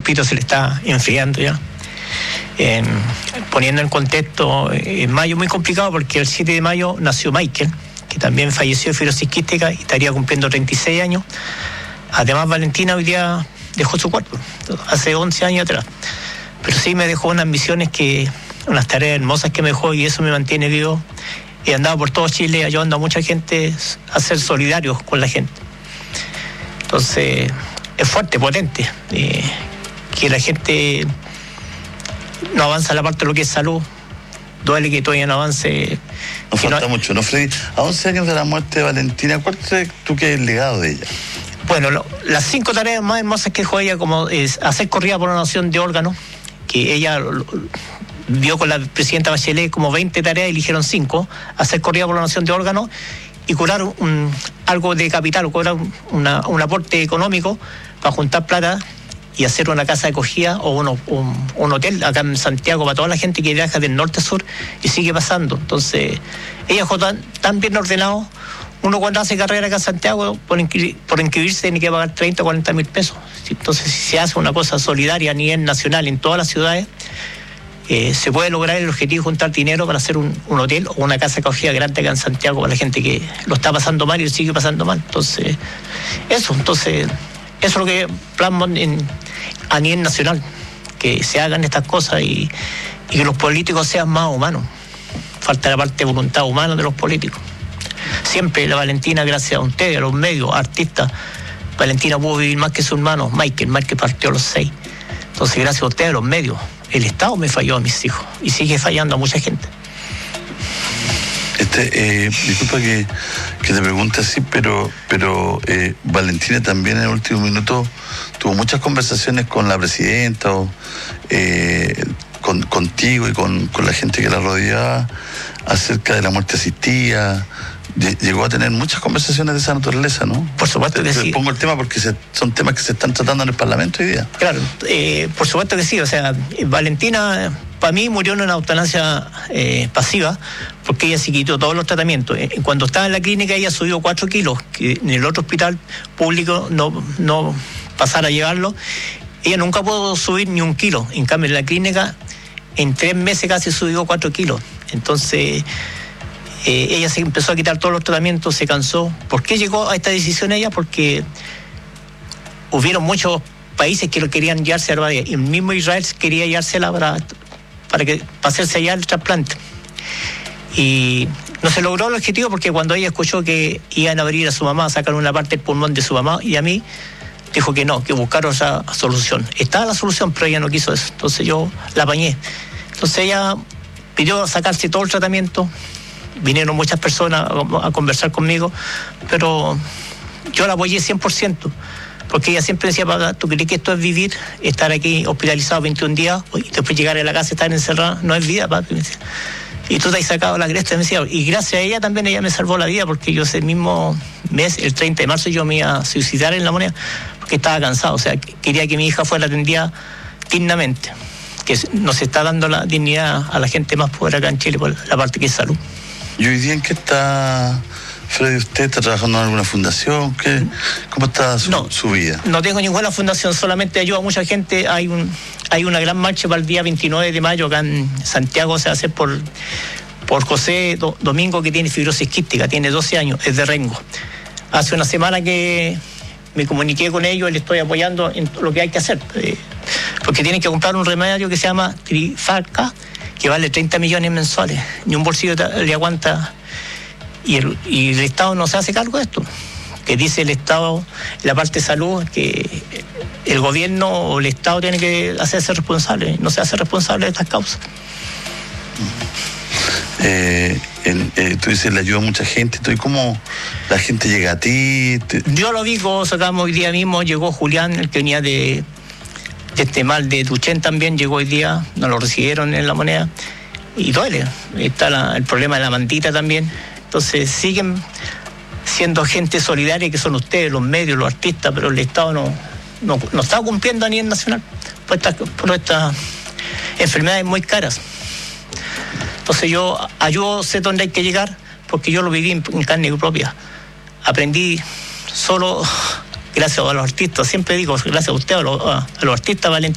pulpito se le está enfriando ya. Poniendo en contexto, en mayo muy complicado porque el 7 de mayo nació Michael, que también falleció de fibrosis quística y estaría cumpliendo 36 años. Además, Valentina hoy día dejó su cuerpo, hace 11 años atrás. Pero sí me dejó unas misiones, unas tareas hermosas que me dejó, y eso me mantiene vivo. He andado por todo Chile ayudando a mucha gente a ser solidarios con la gente. Entonces, es fuerte, potente, que la gente no avanza la parte de lo que es salud. Duele que todavía no avance. Nos falta mucho, ¿no, Freddy? A 11 años de la muerte de Valentina, ¿cuál crees tú que es el legado de ella? Bueno, las 5 tareas más hermosas que dejó ella, como es hacer corrida por donación de órganos, que ella vio con la presidenta Bachelet como 20 tareas, eligieron 5, hacer corrida por donación de órganos y curar algo de capital, o cobrar un aporte económico para juntar plata y hacer una casa de acogida o un hotel acá en Santiago para toda la gente que viaja del norte a sur, y sigue pasando. Entonces, ella dejó tan bien ordenado. Uno cuando hace carrera acá en Santiago, por inscribirse tiene que pagar 30 o 40 mil pesos. Entonces, si se hace una cosa solidaria a nivel nacional en todas las ciudades, se puede lograr el objetivo de juntar dinero para hacer un hotel o una casa de acogida grande acá en Santiago para la gente que lo está pasando mal y lo sigue pasando mal. Entonces, eso es lo que plasmo a nivel nacional, que se hagan estas cosas y que los políticos sean más humanos. Falta la parte de voluntad humana de los políticos. Siempre la Valentina, gracias a ustedes, a los medios, artistas, Valentina pudo vivir más que su hermano Michael partió a los 6. Entonces, gracias a ustedes, a los medios, el Estado me falló a mis hijos y sigue fallando a mucha gente. Disculpa que te pregunte así, pero Valentina también en el último minuto tuvo muchas conversaciones con la presidenta, contigo y con la gente que la rodeaba acerca de la muerte asistida. Llegó a tener muchas conversaciones de esa naturaleza, ¿no? Por supuesto que sí. Pongo el tema porque son temas que se están tratando en el Parlamento hoy día. Claro, por supuesto que sí. O sea, Valentina, para mí, murió en una eutanasia pasiva, porque ella se quitó todos los tratamientos. Cuando estaba en la clínica, ella subió 4 kilos, que en el otro hospital público no pasara a llevarlo. Ella nunca pudo subir ni 1 kilo. En cambio, en la clínica, en 3 meses casi subió 4 kilos. Entonces, ella se empezó a quitar todos los tratamientos, se cansó. ¿Por qué llegó a esta decisión ella? Porque hubieron muchos países que lo querían llevarse a la y el mismo Israel quería llevársela para hacerse allá el trasplante. Y no se logró el objetivo porque cuando ella escuchó que iban a abrir a su mamá, a sacar una parte del pulmón de su mamá y a mí, dijo que no, que buscaron esa solución. Estaba la solución, pero ella no quiso eso. Entonces yo la apañé. Entonces ella pidió sacarse todo el tratamiento. Vinieron muchas personas a conversar conmigo, pero yo la apoyé 100%, porque ella siempre decía: papá, ¿tú crees que esto es vivir? Estar aquí hospitalizado 21 días y después llegar a la casa y estar encerrada, no es vida, papi. Me decía. Y tú te has sacado la cresta, me decía. Y gracias a ella también ella me salvó la vida, porque yo ese mismo mes, el 30 de marzo, yo me iba a suicidar en La Moneda, porque estaba cansado. O sea, quería que mi hija fuera atendida dignamente, que nos está dando la dignidad a la gente más pobre acá en Chile por la parte que es salud. ¿Y hoy día en qué está, Freddy? ¿Usted está trabajando en alguna fundación? ¿Cómo está su vida? No tengo ninguna fundación, solamente ayudo a mucha gente. Hay una gran marcha para el día 29 de mayo acá en Santiago, se hace por José Domingo, que tiene fibrosis quística, tiene 12 años, es de Rengo. Hace una semana que me comuniqué con ellos, les estoy apoyando en lo que hay que hacer, porque tienen que comprar un remedio que se llama Trifalca, que vale 30 millones mensuales, ni un bolsillo le aguanta, y el Estado no se hace cargo de esto, que dice el Estado, la parte de salud, que el gobierno o el Estado tiene que hacerse responsable, no se hace responsable de estas causas. Tú dices, le ayuda a mucha gente, ¿y cómo la gente llega a ti? Yo lo vi, sacamos hoy día mismo, llegó Julián, el que venía de este mal de Duchén también, llegó hoy día, nos lo recibieron en La Moneda, y duele. Está el problema de la mantita también. Entonces siguen siendo gente solidaria, que son ustedes, los medios, los artistas, pero el Estado no está cumpliendo a nivel nacional por estas enfermedades muy caras. Entonces yo ayudo, sé dónde hay que llegar, porque yo lo viví en carne propia. Aprendí solo gracias a los artistas, siempre digo, gracias a usted, a los artistas, Valentina.